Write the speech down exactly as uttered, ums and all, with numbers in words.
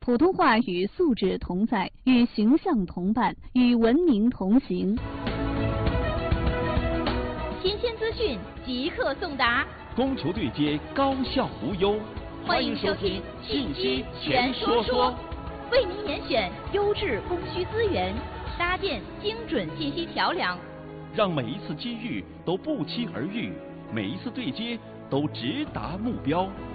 普通话与素质同在，与形象同伴，与文明同行。 新鲜资讯即刻送达， 供求对接高效无忧。 欢迎收听《信息全说说》，为您严选优质供需资源，搭建精准信息桥梁， 让每一次机遇都不期而遇，每一次对接都直达目标。